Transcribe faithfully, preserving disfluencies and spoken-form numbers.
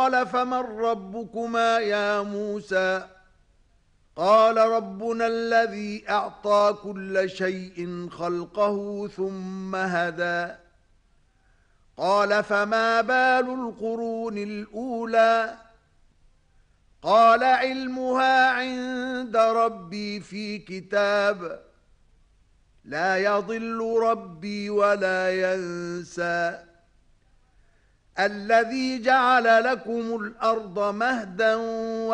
قال فمن ربكما يا موسى قال ربنا الذي أعطى كل شيء خلقه ثم هدى قال فما بال القرون الأولى قال علمها عند ربي في كتاب لا يضل ربي ولا ينسى الذي جعل لكم الأرض مهدا